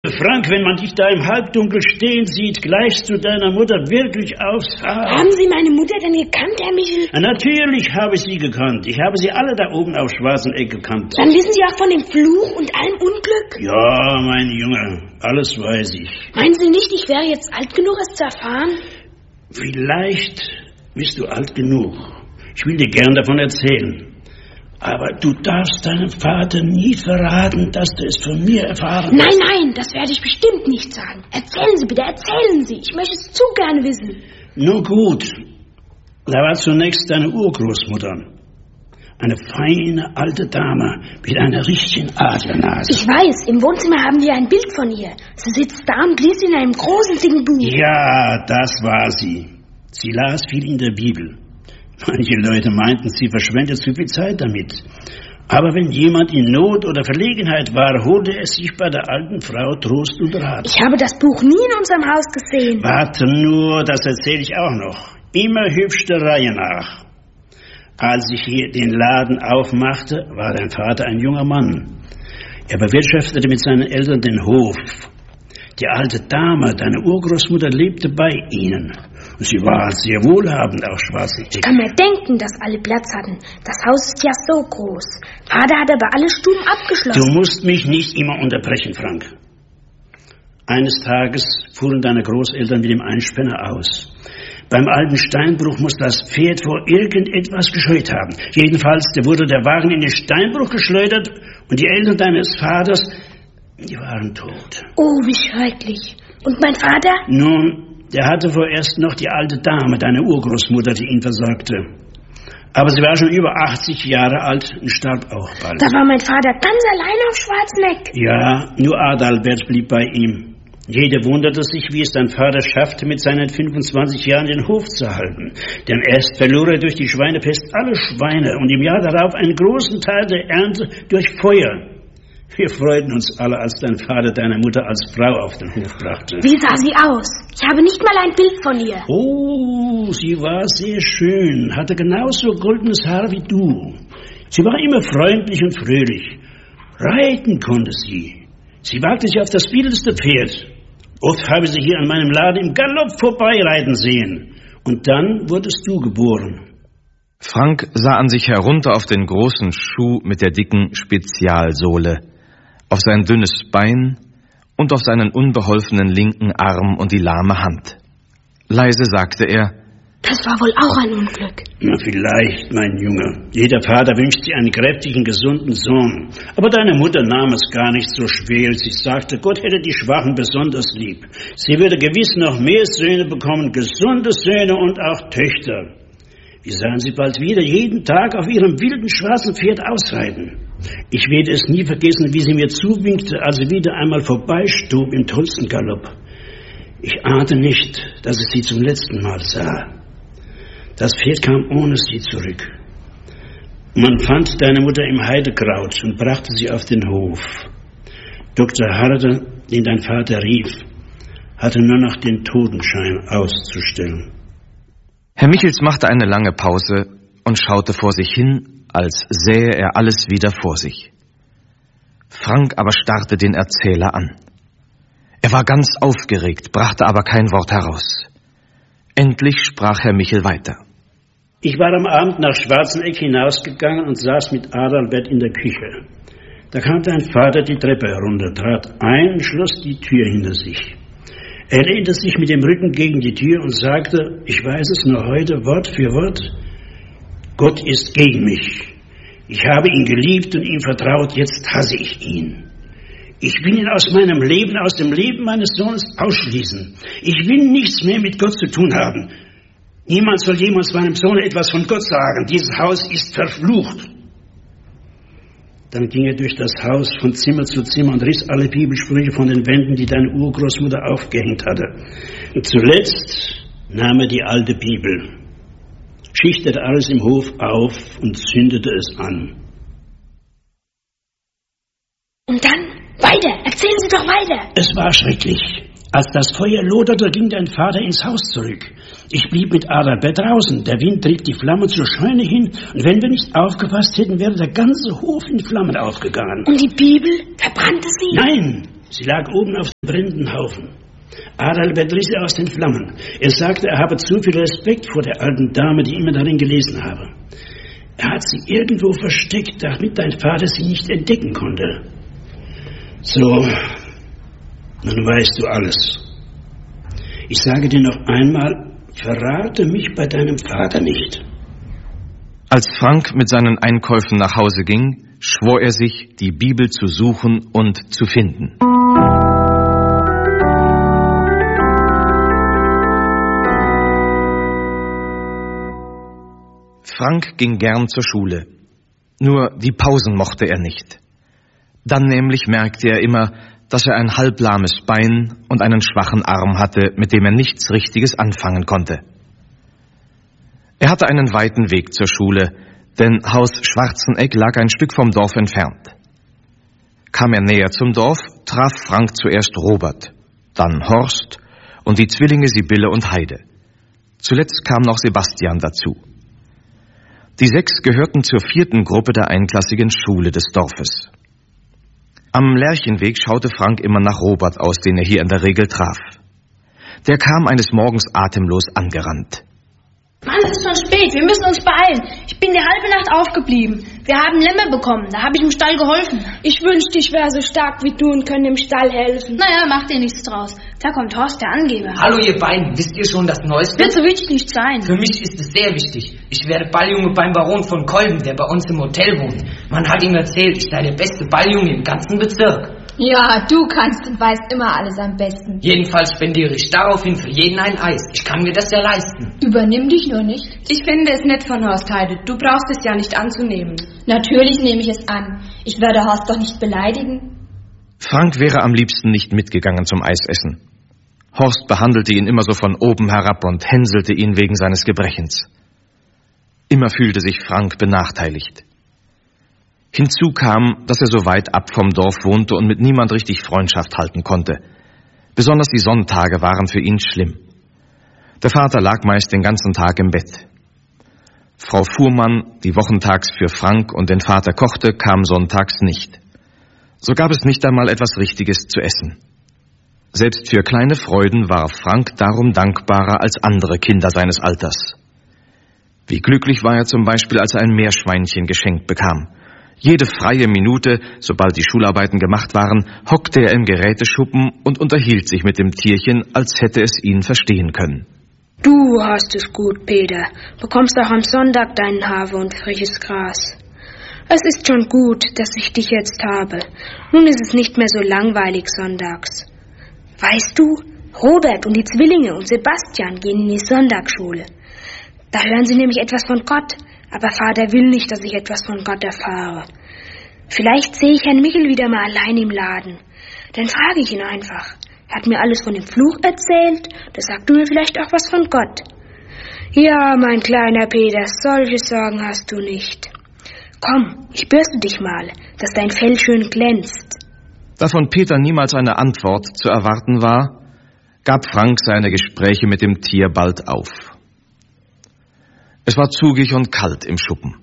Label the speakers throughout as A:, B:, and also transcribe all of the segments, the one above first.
A: Frank, wenn man dich da im Halbdunkel stehen sieht, gleichst du deiner Mutter wirklich aufs Haar.
B: Haben Sie meine Mutter denn gekannt, Herr Michel?
A: Natürlich habe ich sie gekannt. Ich habe sie alle da oben auf Schwarzenegg gekannt.
B: Dann wissen Sie auch von dem Fluch und allem Unglück?
A: Ja, mein Junge, alles weiß ich.
B: Meinen Sie nicht, ich wäre jetzt alt genug, es zu erfahren?
A: Vielleicht bist du alt genug. Ich will dir gern davon erzählen. Aber du darfst deinem Vater nie verraten, dass du es von mir erfahren hast.
B: Nein, das werde ich bestimmt nicht sagen. Erzählen Sie bitte, erzählen Sie. Ich möchte es zu gerne wissen.
A: Nun gut. Da war zunächst deine Urgroßmutter. Eine feine alte Dame mit einer richtigen Adlernase.
B: Ich weiß, im Wohnzimmer haben wir ein Bild von ihr. Sie sitzt da und liest in einem großen dicken Buch.
A: Ja, das war sie. Sie las viel in der Bibel. Manche Leute meinten, sie verschwendet zu viel Zeit damit. Aber wenn jemand in Not oder Verlegenheit war, holte er sich bei der alten Frau Trost und Rat.
B: Ich habe das Buch nie in unserem Haus gesehen.
A: Warte nur, das erzähle ich auch noch. Immer hübsch der Reihe nach. Als ich hier den Laden aufmachte, war dein Vater ein junger Mann. Er bewirtschaftete mit seinen Eltern den Hof. Die alte Dame, deine Urgroßmutter, lebte bei ihnen. Und sie war sehr wohlhabend auf Schwarzenegg.
B: Ich kann mir denken, dass alle Platz hatten. Das Haus ist ja so groß. Vater hat aber alle Stuben abgeschlossen.
A: Du musst mich nicht immer unterbrechen, Frank. Eines Tages fuhren deine Großeltern mit dem Einspänner aus. Beim alten Steinbruch muss das Pferd vor irgendetwas gescheut haben. Jedenfalls wurde der Wagen in den Steinbruch geschleudert und die Eltern deines Vaters, die waren tot.
B: Oh, wie schrecklich. Und mein Vater?
A: Nun, der hatte vorerst noch die alte Dame, deine Urgroßmutter, die ihn versorgte. Aber sie war schon über 80 Jahre alt und starb auch bald.
B: Da war mein Vater ganz allein auf Schwarzenegg.
A: Ja, nur Adalbert blieb bei ihm. Jeder wunderte sich, wie es dein Vater schaffte, mit seinen 25 Jahren den Hof zu halten. Denn erst verlor er durch die Schweinepest alle Schweine und im Jahr darauf einen großen Teil der Ernte durch Feuer. Wir freuten uns alle, als dein Vater deine Mutter als Frau auf den Hof brachte.
B: Wie sah sie aus? Ich habe nicht mal ein Bild von ihr.
A: Oh, sie war sehr schön, hatte genauso goldenes Haar wie du. Sie war immer freundlich und fröhlich. Reiten konnte sie. Sie wagte sich auf das bildeste Pferd. Oft habe ich sie hier an meinem Laden im Galopp vorbeireiten sehen. Und dann wurdest du geboren.
C: Frank sah an sich herunter auf den großen Schuh mit der dicken Spezialsohle, auf sein dünnes Bein und auf seinen unbeholfenen linken Arm und die lahme Hand. Leise sagte er:
B: Das war wohl auch ein Unglück.
A: Na, vielleicht, mein Junge. Jeder Vater wünscht sich einen kräftigen, gesunden Sohn. Aber deine Mutter nahm es gar nicht so schwer. Sie sagte, Gott hätte die Schwachen besonders lieb. Sie würde gewiss noch mehr Söhne bekommen, gesunde Söhne und auch Töchter. Wir sahen sie bald wieder jeden Tag auf ihrem wilden schwarzen Pferd ausreiten. Ich werde es nie vergessen, wie sie mir zuwinkte, als sie wieder einmal vorbeistub im tollsten Galopp. Ich ahnte nicht, dass ich sie zum letzten Mal sah. Das Pferd kam ohne sie zurück. Man fand deine Mutter im Heidekraut und brachte sie auf den Hof. Dr. Harder, den dein Vater rief, hatte nur noch den Totenschein auszustellen.
C: Herr Michels machte eine lange Pause und schaute vor sich hin, als sähe er alles wieder vor sich. Frank aber starrte den Erzähler an. Er war ganz aufgeregt, brachte aber kein Wort heraus. Endlich sprach Herr Michel weiter.
A: Ich war am Abend nach Schwarzenegg hinausgegangen und saß mit Adalbert in der Küche. Da kam dein Vater die Treppe herunter, trat ein und schloss die Tür hinter sich. Er lehnte sich mit dem Rücken gegen die Tür und sagte, ich weiß es noch heute Wort für Wort, Gott ist gegen mich. Ich habe ihn geliebt und ihm vertraut, jetzt hasse ich ihn. Ich will ihn aus meinem Leben, aus dem Leben meines Sohnes ausschließen. Ich will nichts mehr mit Gott zu tun haben. Niemand soll jemals meinem Sohn etwas von Gott sagen. Dieses Haus ist verflucht. Dann ging er durch das Haus von Zimmer zu Zimmer und riss alle Bibelsprüche von den Wänden, die deine Urgroßmutter aufgehängt hatte. Und zuletzt nahm er die alte Bibel, schichtete alles im Hof auf und zündete es an.
B: Und dann? Weiter! Erzählen Sie doch weiter!
A: Es war schrecklich. Als das Feuer loderte, ging dein Vater ins Haus zurück. Ich blieb mit Adalbert draußen. Der Wind trieb die Flammen zur Scheune hin. Und wenn wir nicht aufgepasst hätten, wäre der ganze Hof in Flammen aufgegangen.
B: Und die Bibel? Verbrannte sie?
A: Nein, Sie lag oben auf dem brennenden Haufen. Adalbert riss sie aus den Flammen. Er sagte, er habe zu viel Respekt vor der alten Dame, die immer darin gelesen habe. Er hat sie irgendwo versteckt, damit dein Vater sie nicht entdecken konnte. So, nun weißt du alles. Ich sage dir noch einmal, verrate mich bei deinem Vater nicht.
C: Als Frank mit seinen Einkäufen nach Hause ging, schwor er sich, die Bibel zu suchen und zu finden. Frank ging gern zur Schule. Nur die Pausen mochte er nicht. Dann nämlich merkte er immer, dass er ein halblahmes Bein und einen schwachen Arm hatte, mit dem er nichts Richtiges anfangen konnte. Er hatte einen weiten Weg zur Schule, denn Haus Schwarzenegg lag ein Stück vom Dorf entfernt. Kam er näher zum Dorf, traf Frank zuerst Robert, dann Horst und die Zwillinge Sibylle und Heide. Zuletzt kam noch Sebastian dazu. Die 6 gehörten zur 4. Gruppe der einklassigen Schule des Dorfes. Am Lerchenweg schaute Frank immer nach Robert aus, den er hier in der Regel traf. Der kam eines Morgens atemlos angerannt.
B: Mann, es ist schon spät, wir müssen uns beeilen. Ich bin die halbe Nacht aufgeblieben. Wir haben Lämmer bekommen, da habe ich im Stall geholfen.
D: Ich wünschte, ich wäre so stark wie du und könnte im Stall helfen.
B: Naja, mach dir nichts draus. Da kommt Horst, der Angeber.
E: Hallo ihr beiden, wisst ihr schon das Neueste?
B: Wird so wichtig nicht sein.
E: Für mich ist es sehr wichtig. Ich werde Balljunge beim Baron von Kolben, der bei uns im Hotel wohnt. Man hat ihm erzählt, ich sei der beste Balljunge im ganzen Bezirk.
D: Ja, du kannst und weißt immer alles am besten.
E: Jedenfalls spendiere ich daraufhin für jeden ein Eis. Ich kann mir das ja leisten.
D: Übernimm dich nur nicht.
F: Ich finde es nett von Horst, Heide. Du brauchst es ja nicht anzunehmen.
D: Natürlich nehme ich es an. Ich werde Horst doch nicht beleidigen.
C: Frank wäre am liebsten nicht mitgegangen zum Eisessen. Horst behandelte ihn immer so von oben herab und hänselte ihn wegen seines Gebrechens. Immer fühlte sich Frank benachteiligt. Hinzu kam, dass er so weit ab vom Dorf wohnte und mit niemand richtig Freundschaft halten konnte. Besonders die Sonntage waren für ihn schlimm. Der Vater lag meist den ganzen Tag im Bett. Frau Fuhrmann, die wochentags für Frank und den Vater kochte, kam sonntags nicht. So gab es nicht einmal etwas Richtiges zu essen. Selbst für kleine Freuden war Frank darum dankbarer als andere Kinder seines Alters. Wie glücklich war er zum Beispiel, als er ein Meerschweinchen geschenkt bekam. Jede freie Minute, sobald die Schularbeiten gemacht waren, hockte er im Geräteschuppen und unterhielt sich mit dem Tierchen, als hätte es ihn verstehen können.
B: Du hast es gut, Peter. Bekommst auch am Sonntag deinen Hafer und frisches Gras. Es ist schon gut, dass ich dich jetzt habe. Nun ist es nicht mehr so langweilig sonntags. Weißt du, Robert und die Zwillinge und Sebastian gehen in die Sonntagsschule. Da hören sie nämlich etwas von Gott. Aber Vater will nicht, dass ich etwas von Gott erfahre. Vielleicht sehe ich Herrn Michel wieder mal allein im Laden. Dann frage ich ihn einfach. Er hat mir alles von dem Fluch erzählt. Da sagt du mir vielleicht auch was von Gott. Ja, mein kleiner Peter, solche Sorgen hast du nicht. Komm, ich bürste dich mal, dass dein Fell schön glänzt.
C: Da von Peter niemals eine Antwort zu erwarten war, gab Frank seine Gespräche mit dem Tier bald auf. Es war zugig und kalt im Schuppen.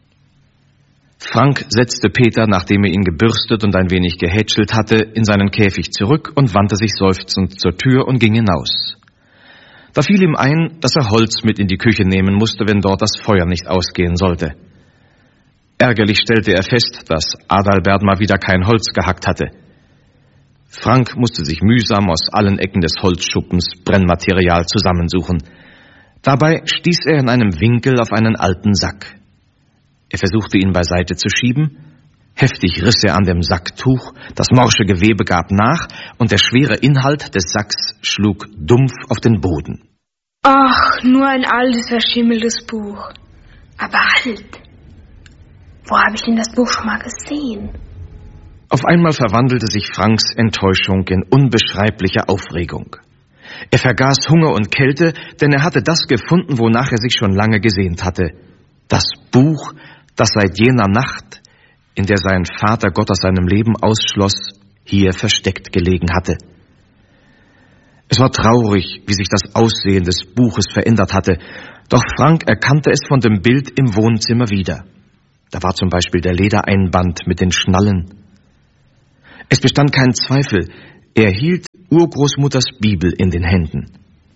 C: Frank setzte Peter, nachdem er ihn gebürstet und ein wenig gehätschelt hatte, in seinen Käfig zurück und wandte sich seufzend zur Tür und ging hinaus. Da fiel ihm ein, dass er Holz mit in die Küche nehmen musste, wenn dort das Feuer nicht ausgehen sollte. Ärgerlich stellte er fest, dass Adalbert mal wieder kein Holz gehackt hatte. Frank musste sich mühsam aus allen Ecken des Holzschuppens Brennmaterial zusammensuchen. Dabei stieß er in einem Winkel auf einen alten Sack. Er versuchte ihn beiseite zu schieben. Heftig riss er an dem Sacktuch, das morsche Gewebe gab nach und der schwere Inhalt des Sacks schlug dumpf auf den Boden.
B: Ach, nur ein altes, verschimmeltes Buch. Aber alt. Wo habe ich denn das Buch schon mal gesehen?
C: Auf einmal verwandelte sich Franks Enttäuschung in unbeschreibliche Aufregung. Er vergaß Hunger und Kälte, denn er hatte das gefunden, wonach er sich schon lange gesehnt hatte. Das Buch, das seit jener Nacht, in der sein Vater Gott aus seinem Leben ausschloss, hier versteckt gelegen hatte. Es war traurig, wie sich das Aussehen des Buches verändert hatte, doch Frank erkannte es von dem Bild im Wohnzimmer wieder. Da war zum Beispiel der Ledereinband mit den Schnallen. Es bestand kein Zweifel, er hielt Urgroßmutters Bibel in den Händen.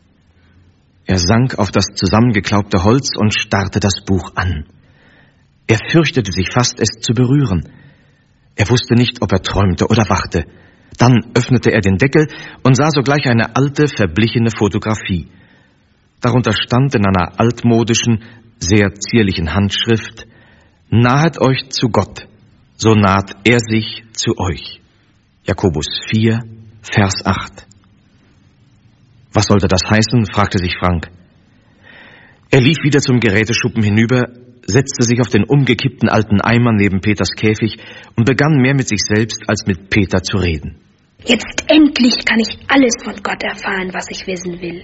C: Er sank auf das zusammengeklaubte Holz und starrte das Buch an. Er fürchtete sich fast, es zu berühren. Er wusste nicht, ob er träumte oder wachte. Dann öffnete er den Deckel und sah sogleich eine alte, verblichene Fotografie. Darunter stand in einer altmodischen, sehr zierlichen Handschrift: Nahet euch zu Gott, so naht er sich zu euch. Jakobus 4, Vers 8. Was sollte das heißen, fragte sich Frank. Er lief wieder zum Geräteschuppen hinüber, setzte sich auf den umgekippten alten Eimer neben Peters Käfig und begann mehr mit sich selbst als mit Peter zu reden.
B: Jetzt endlich kann ich alles von Gott erfahren, was ich wissen will.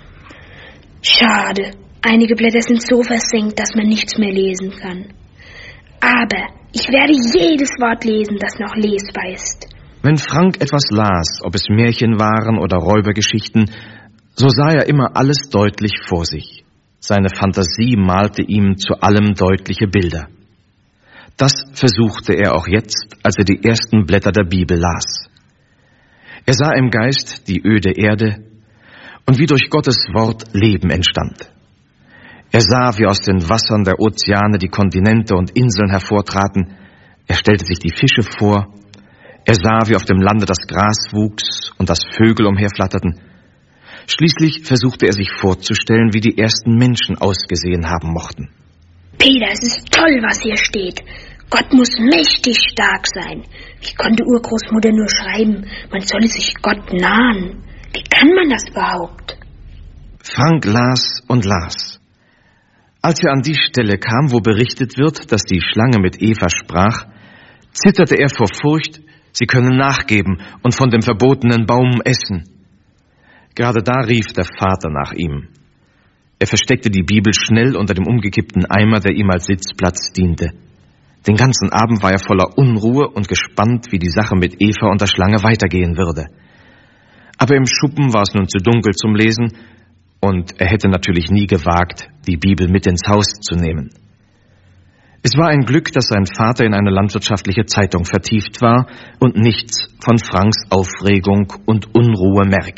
B: Schade, einige Blätter sind so versenkt, dass man nichts mehr lesen kann. Aber ich werde jedes Wort lesen, das noch lesbar ist.
C: Wenn Frank etwas las, ob es Märchen waren oder Räubergeschichten, so sah er immer alles deutlich vor sich. Seine Fantasie malte ihm zu allem deutliche Bilder. Das versuchte er auch jetzt, als er die ersten Blätter der Bibel las. Er sah im Geist die öde Erde und wie durch Gottes Wort Leben entstand. Er sah, wie aus den Wassern der Ozeane die Kontinente und Inseln hervortraten. Er stellte sich die Fische vor. Er sah, wie auf dem Lande das Gras wuchs und dass Vögel umherflatterten. Schließlich versuchte er sich vorzustellen, wie die ersten Menschen ausgesehen haben mochten.
B: Peter, es ist toll, was hier steht. Gott muss mächtig stark sein. Wie konnte Urgroßmutter nur schreiben, man solle sich Gott nahen? Wie kann man das überhaupt?
C: Frank las und las. Als er an die Stelle kam, wo berichtet wird, dass die Schlange mit Eva sprach, zitterte er vor Furcht, sie könne nachgeben und von dem verbotenen Baum essen. Gerade da rief der Vater nach ihm. Er versteckte die Bibel schnell unter dem umgekippten Eimer, der ihm als Sitzplatz diente. Den ganzen Abend war er voller Unruhe und gespannt, wie die Sache mit Eva und der Schlange weitergehen würde. Aber im Schuppen war es nun zu dunkel zum Lesen, und er hätte natürlich nie gewagt, die Bibel mit ins Haus zu nehmen. Es war ein Glück, dass sein Vater in eine landwirtschaftliche Zeitung vertieft war und nichts von Franks Aufregung und Unruhe merkte.